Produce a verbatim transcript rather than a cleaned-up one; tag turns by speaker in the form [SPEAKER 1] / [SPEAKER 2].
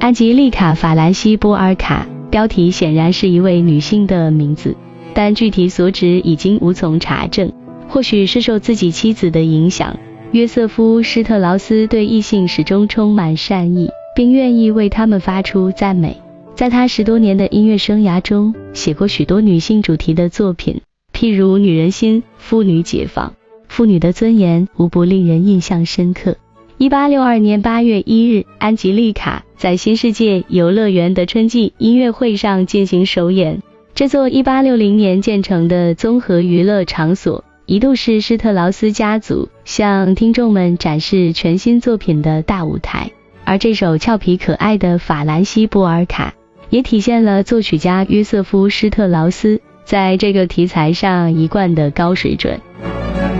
[SPEAKER 1] 安吉丽卡·法兰西波尔卡，标题显然是一位女性的名字，但具体所指已经无从查证。或许是受自己妻子的影响，约瑟夫·施特劳斯对异性始终充满善意，并愿意为他们发出赞美。在他十多年的音乐生涯中，写过许多女性主题的作品，譬如《女人心》《妇女解放》，妇女的尊严无不令人印象深刻。一八六二年八月一日，安吉丽卡在新世界游乐园的春季音乐会上进行首演。这座一八六零年建成的综合娱乐场所，一度是施特劳斯家族向听众们展示全新作品的大舞台。而这首俏皮可爱的法兰西波尔卡，也体现了作曲家约瑟夫·施特劳斯在这个题材上一贯的高水准。